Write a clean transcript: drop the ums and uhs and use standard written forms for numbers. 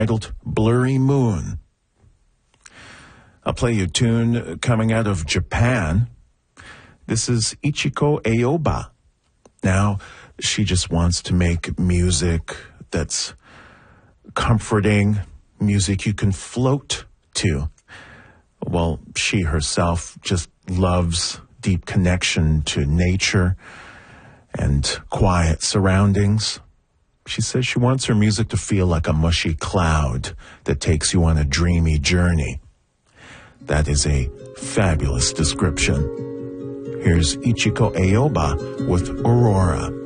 titled Blurry Moon. I'll play you a tune coming out of Japan. This is Ichiko Aoba. Now, she just wants to make music that's comforting, music you can float to. Well, she herself just loves deep connection to nature and quiet surroundings. She says she wants her music to feel like a mushy cloud that takes you on a dreamy journey. That is a fabulous description. Here's Ichiko Aoba with Aurora.